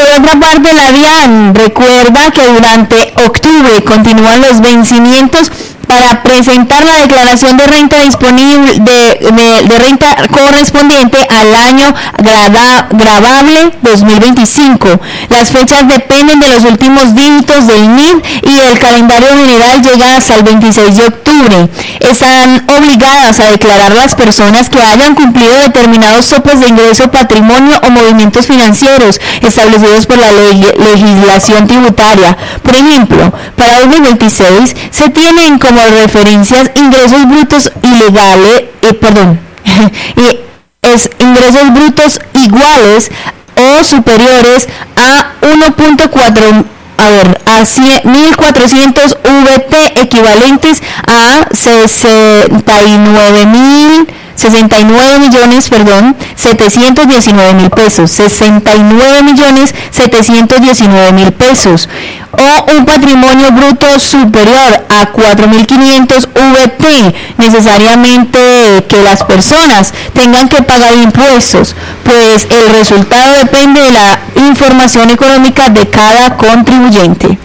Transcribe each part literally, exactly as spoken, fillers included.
Por otra parte, la DIAN recuerda que durante octubre continúan los vencimientos para presentar la declaración de renta disponible de, de, de renta correspondiente al año grada, gravable dos mil veinticinco. Las fechas dependen de los últimos dígitos del N I D y el calendario general llega hasta el veintiséis de octubre. Están obligadas a declarar las personas que hayan cumplido determinados topes de ingreso, patrimonio o movimientos financieros establecidos por la ley, legislación tributaria. Por ejemplo, para dos mil veintiséis se tienen como referencias ingresos brutos ilegales, eh, perdón, y es ingresos brutos iguales o superiores a uno punto cuatro, a ver, a mil cuatrocientos V T, equivalentes a sesenta y nueve mil sesenta y nueve millones, perdón, setecientos diecinueve mil pesos, sesenta y nueve millones setecientos diecinueve mil pesos, o un patrimonio bruto superior a cuatro mil quinientos V T, necesariamente que las personas tengan que pagar impuestos, pues el resultado depende de la información económica de cada contribuyente.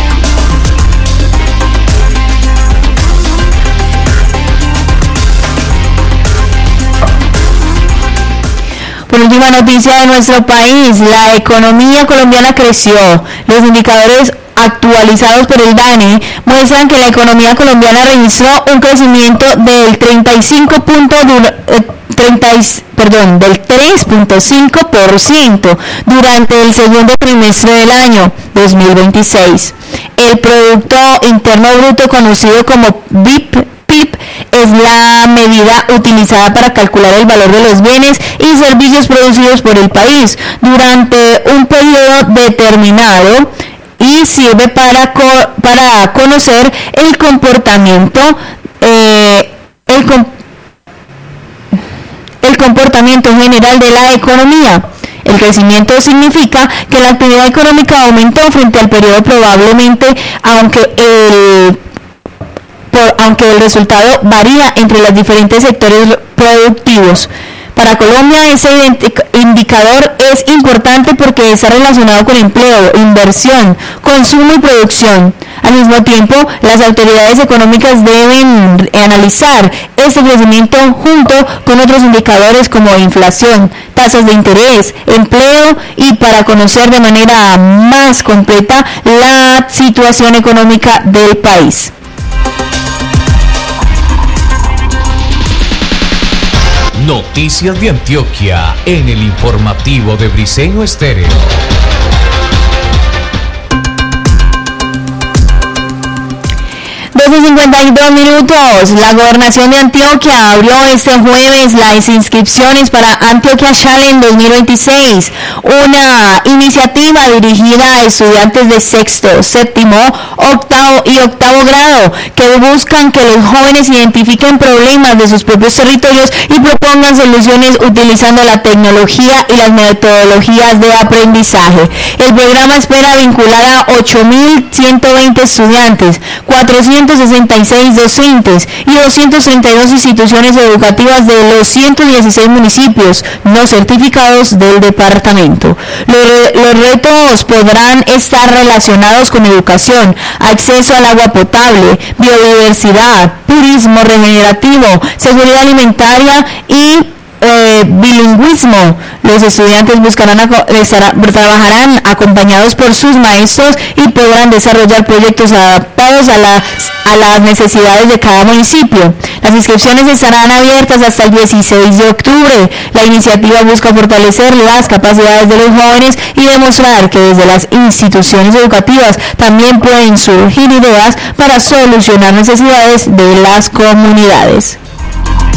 Por última noticia de nuestro país, la economía colombiana creció. Los indicadores actualizados por el DANE muestran que la economía colombiana registró un crecimiento del treinta y cinco punto treinta, perdón, del tres punto cinco por ciento durante el segundo trimestre del año dos mil veintiséis. El Producto Interno Bruto, conocido como B I P, P I B, es la medida utilizada para calcular el valor de los bienes y servicios producidos por el país durante un periodo determinado y sirve para, co- para conocer el comportamiento eh, el, com- el comportamiento general de la economía. El crecimiento significa que la actividad económica aumentó frente al periodo probablemente, aunque el Por, aunque el resultado varía entre los diferentes sectores productivos. Para Colombia, ese indicador es importante porque está relacionado con empleo, inversión, consumo y producción. Al mismo tiempo, las autoridades económicas deben analizar ese crecimiento junto con otros indicadores como inflación, tasas de interés, empleo y para conocer de manera más completa la situación económica del país. Noticias de Antioquia en el informativo de Briseño Estéreo. doce cincuenta y dos minutos. La Gobernación de Antioquia abrió este jueves las inscripciones para Antioquia Challenge dos mil veintiséis, una iniciativa dirigida a estudiantes de sexto, séptimo, octavo y octavo grado que buscan que los jóvenes identifiquen problemas de sus propios territorios y propongan soluciones utilizando la tecnología y las metodologías de aprendizaje. El programa espera vincular a ocho mil ciento veinte estudiantes, cuatrocientos sesenta y seis docentes y doscientas treinta y dos instituciones educativas de los ciento dieciséis municipios no certificados del departamento. Los, los retos podrán estar relacionados con educación, acceso al agua potable, biodiversidad, turismo regenerativo, seguridad alimentaria y Eh, bilingüismo. Los estudiantes buscarán estar, trabajarán acompañados por sus maestros y podrán desarrollar proyectos adaptados a las, a las necesidades de cada municipio. Las inscripciones estarán abiertas hasta el dieciséis de octubre. La iniciativa busca fortalecer las capacidades de los jóvenes y demostrar que desde las instituciones educativas también pueden surgir ideas para solucionar necesidades de las comunidades.